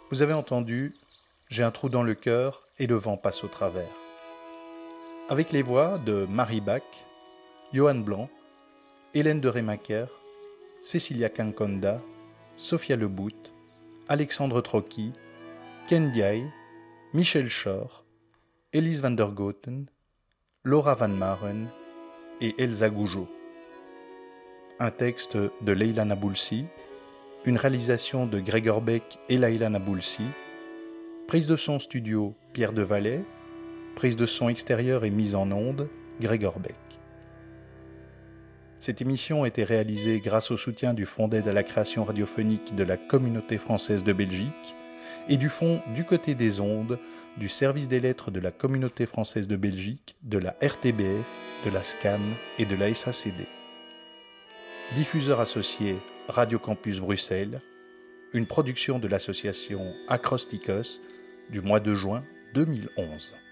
Vous avez entendu « J'ai un trou dans le cœur et le vent passe au travers ». Avec les voix de Marie Bach, Johan Blanc, Hélène de Rémaker, Cécilia Kankonda, Sophia Lebout, Alexandre Trocchi, Ken Diaye, Michel Schor, Elise van der Goten, Laura Van Maren et Elsa Gougeot. Un texte de Leila Naboulsi, une réalisation de Gregor Beck et Leila Naboulsi, prise de son studio Pierre Devalet, prise de son extérieure et mise en onde Gregor Beck. Cette émission a été réalisée grâce au soutien du Fonds d'aide à la création radiophonique de la Communauté française de Belgique et du Fonds du côté des ondes du Service des lettres de la Communauté française de Belgique, de la RTBF, de la SCAN et de la SACD. Diffuseur associé Radio Campus Bruxelles, une production de l'association Acrostikos du mois de juin 2011.